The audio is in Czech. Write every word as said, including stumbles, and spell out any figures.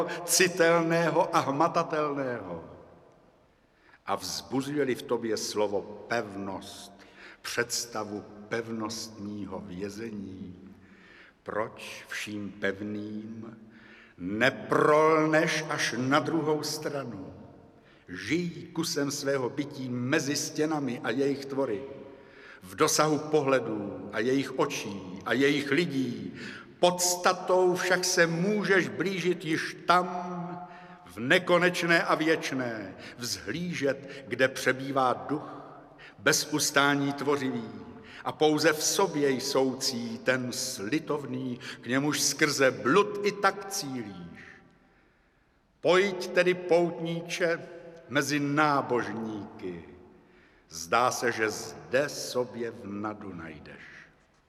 citelného a hmatatelného. A vzbuzuje-li v tobě slovo pevnost, představu pevnostního vězení, proč vším pevným neprolneš až na druhou stranu? Žij kusem svého bytí mezi stěnami a jejich tvory, v dosahu pohledů a jejich očí a jejich lidí, podstatou však se můžeš blížit již tam, v nekonečné a věčné, vzhlížet, kde přebývá duch, bez ustání tvořivý, a pouze v sobě jsoucí ten slitovný, k němuž skrze blud i tak cílíš. Pojď tedy, poutníče, mezi nábožníky, zdá se, že zde sobě vnadu najdeš.